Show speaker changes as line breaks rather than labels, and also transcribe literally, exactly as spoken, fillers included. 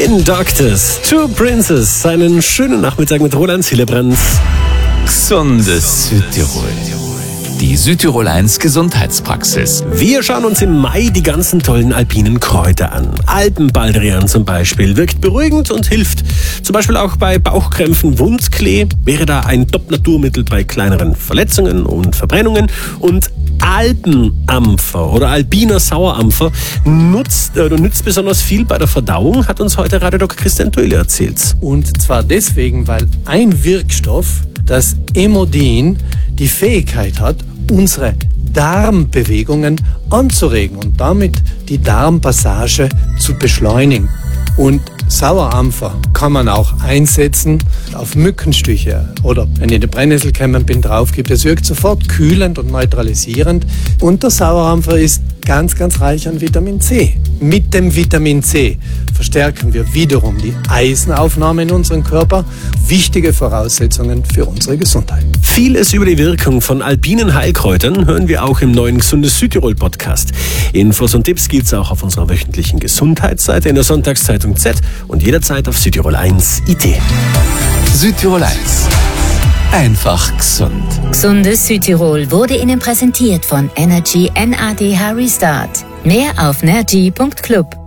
Spin Doctors, Two Princes. Einen schönen Nachmittag mit Roland Hillebrand.
Gesundes Südtirol. Die Südtirol eins Gesundheitspraxis.
Wir schauen uns im Mai die ganzen tollen alpinen Kräuter an. Alpenbaldrian zum Beispiel wirkt beruhigend und hilft zum Beispiel auch bei Bauchkrämpfen. Wundklee wäre da ein Top-Naturmittel bei kleineren Verletzungen und Verbrennungen. Und Alpenampfer oder alpiner Sauerampfer nutzt, äh, nützt besonders viel bei der Verdauung, hat uns heute Radiodoktor Christian Töhle erzählt.
Und zwar deswegen, weil ein Wirkstoff, das Emodin, die Fähigkeit hat, unsere Darmbewegungen anzuregen und damit die Darmpassage zu beschleunigen. Und Sauerampfer kann man auch einsetzen auf Mückenstiche oder wenn ich in die Brennnesselkämmen bin, drauf gibt. Es wirkt sofort kühlend und neutralisierend. Und der Sauerampfer ist ganz, ganz reich an Vitamin C. Mit dem Vitamin C verstärken wir wiederum die Eisenaufnahme in unseren Körper. Wichtige Voraussetzungen für unsere Gesundheit.
Vieles über die Wirkung von alpinen Heilkräutern hören wir auch im neuen Gesundes Südtirol Podcast. Infos und Tipps gibt's auch auf unserer wöchentlichen Gesundheitsseite in der Sonntagszeitung Z und jederzeit auf Südtirol eins punkt I T.
Südtirol eins. Einfach gesund.
Gesundes Südtirol wurde Ihnen präsentiert von Energy N A D H Restart. Mehr auf nergy punkt club.